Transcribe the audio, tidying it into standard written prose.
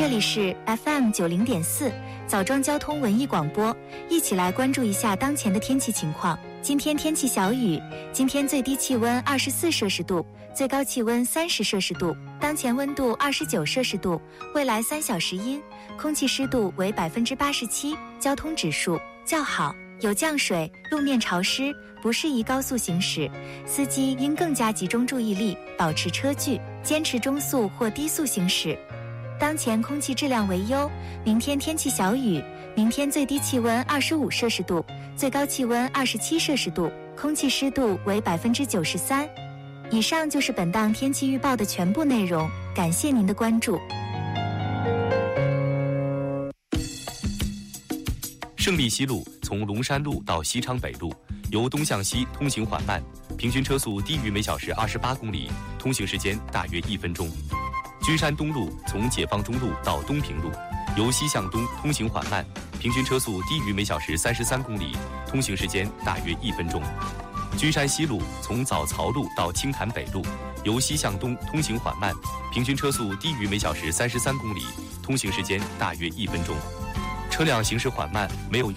这里是 FM90.4枣庄交通文艺广播，一起来关注一下当前的天气情况。今天天气小雨，今天最低气温24摄氏度，最高气温30摄氏度，当前温度29摄氏度，未来3小时阴，空气湿度为87%，交通指数较好，有降水，路面潮湿，不适宜高速行驶，司机应更加集中注意力，保持车距，坚持中速或低速行驶。当前空气质量为优，明天天气小雨，明天最低气温25摄氏度，最高气温27摄氏度，空气湿度为93%。以上就是本档天气预报的全部内容，感谢您的关注。 胜利西路从龙山路到西昌北路，由东向西通行缓慢，平均车速低于每小时28公里，通行时间大约1分钟。君山东路从解放中路到东平路，由西向东通行缓慢，平均车速低于每小时33公里，通行时间大约1分钟。君山西路从枣槽路到青潭北路，由西向东通行缓慢，平均车速低于每小时33公里，通行时间大约1分钟。车辆行驶缓慢，没有